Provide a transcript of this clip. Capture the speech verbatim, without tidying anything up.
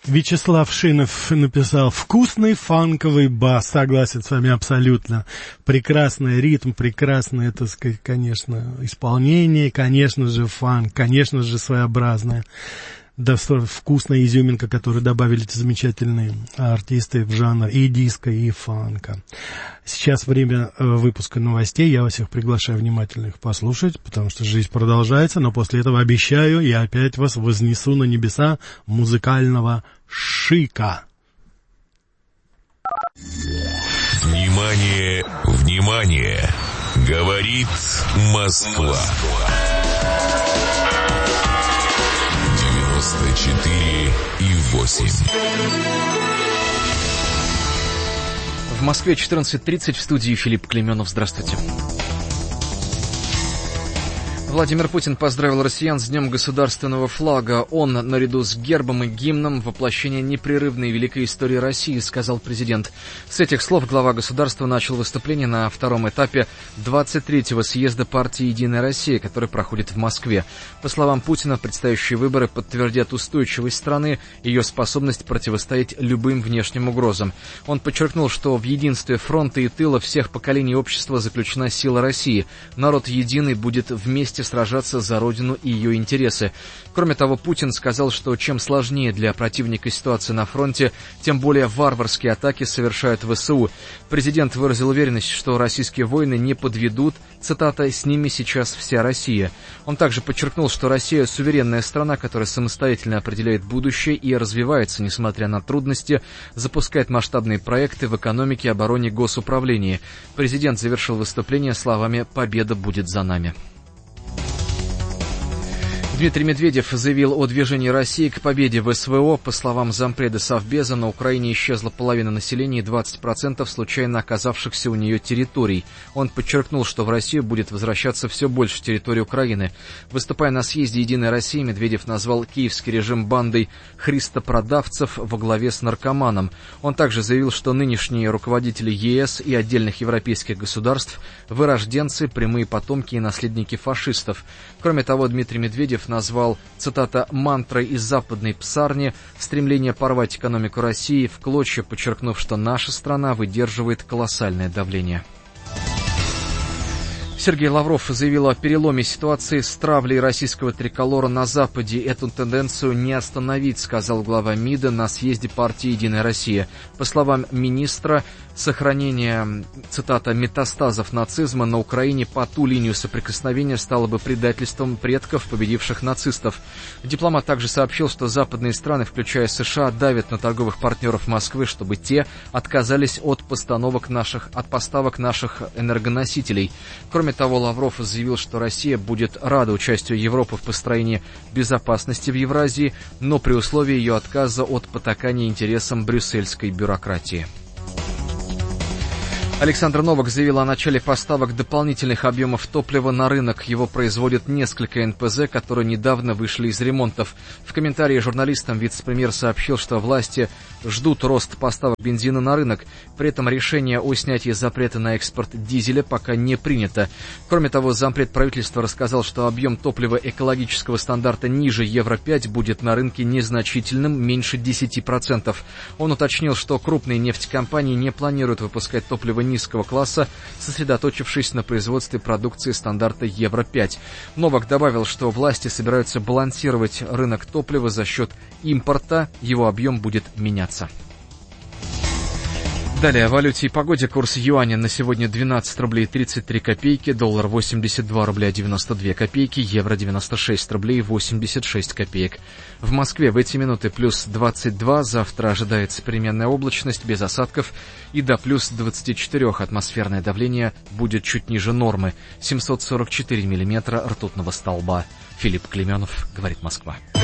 Вячеслав Шинов написал: вкусный фанковый бас. Согласен с вами абсолютно. Прекрасный ритм, прекрасное, так сказать, конечно, исполнение, конечно же, фанк, конечно же, своеобразное. Да, вкусная изюминка, которую добавили эти замечательные артисты в жанр и диска, и фанка. Сейчас время выпуска новостей. Я вас всех приглашаю внимательно их послушать, потому что жизнь продолжается. Но после этого обещаю, я опять вас вознесу на небеса музыкального шика. Внимание, внимание! Говорит Москва. девяносто четыре и восемь. В Москве четырнадцать тридцать, в студии Филипп Клеменов. Здравствуйте. Владимир Путин поздравил россиян с Днем государственного флага. Он, наряду с гербом и гимном, воплощение непрерывной великой истории России, сказал президент. С этих слов глава государства начал выступление на втором этапе двадцать третьего съезда партии «Единая Россия», который проходит в Москве. По словам Путина, предстоящие выборы подтвердят устойчивость страны, ее способность противостоять любым внешним угрозам. Он подчеркнул, что в единстве фронта и тыла всех поколений общества заключена сила России. Народ единый будет вместе сражаться за родину и ее интересы. Кроме того, Путин сказал, что чем сложнее для противника ситуация на фронте, тем более варварские атаки совершают ВСУ. Президент выразил уверенность, что российские воины не подведут, цитата, «с ними сейчас вся Россия». Он также подчеркнул, что Россия суверенная страна, которая самостоятельно определяет будущее и развивается, несмотря на трудности, запускает масштабные проекты в экономике, обороне, госуправлении. Президент завершил выступление словами «Победа будет за нами». Дмитрий Медведев заявил о движении России к победе в СВО. По словам зампреда Совбеза, на Украине исчезла половина населения и двадцать процентов случайно оказавшихся у нее территорий. Он подчеркнул, что в Россию будет возвращаться все больше территорий Украины. Выступая на съезде «Единой России», Медведев назвал киевский режим бандой христопродавцев во главе с наркоманом. Он также заявил, что нынешние руководители ЕС и отдельных европейских государств – вырожденцы, прямые потомки и наследники фашистов. Кроме того, Дмитрий Медведев назвал, цитата, «мантрой из западной псарни» стремление порвать экономику России в клочья, подчеркнув, что наша страна выдерживает колоссальное давление. Сергей Лавров заявил о переломе ситуации с травлей российского триколора на Западе. Эту тенденцию не остановить, сказал глава МИДа на съезде партии «Единая Россия». По словам министра, сохранение, цитата, «метастазов нацизма на Украине по ту линию соприкосновения стало бы предательством предков победивших нацистов». Дипломат также сообщил, что западные страны, включая США, давят на торговых партнеров Москвы, чтобы те отказались от постановок наших, от поставок наших энергоносителей. Кроме того, Лавров заявил, что Россия будет рада участию Европы в построении безопасности в Евразии, но при условии ее отказа от потакания интересам брюссельской бюрократии. Александр Новак заявил о начале поставок дополнительных объемов топлива на рынок. Его производят несколько эн пэ зэ, которые недавно вышли из ремонтов. В комментарии журналистам вице-премьер сообщил, что власти ждут рост поставок бензина на рынок. При этом решение о снятии запрета на экспорт дизеля пока не принято. Кроме того, зампред правительства рассказал, что объем топлива экологического стандарта ниже евро пять будет на рынке незначительным, меньше десяти процентов. Он уточнил, что крупные нефтекомпании не планируют выпускать топливо низкого класса, сосредоточившись на производстве продукции стандарта евро пять. Новак добавил, что власти собираются балансировать рынок топлива за счет импорта, его объем будет меняться. Далее о валюте и погоде. Курс юаня на сегодня двенадцать рублей тридцать три копейки, доллар восемьдесят два рубля девяносто две копейки, евро девяносто шесть рублей восемьдесят шесть копеек. В Москве в эти минуты плюс двадцать два, завтра ожидается переменная облачность без осадков и до плюс двадцати четырёх атмосферное давление будет чуть ниже нормы, семьсот сорок четыре миллиметра ртутного столба. Филипп Клеменов, говорит Москва.